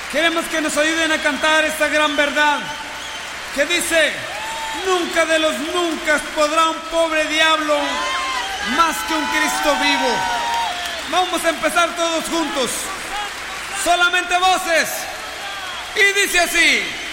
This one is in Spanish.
Queremos que nos ayuden a cantar esta gran verdad que dice: nunca de los nunca podrá un pobre diablo más que un Cristo vivo. Vamos a empezar todos juntos, solamente voces, y dice así.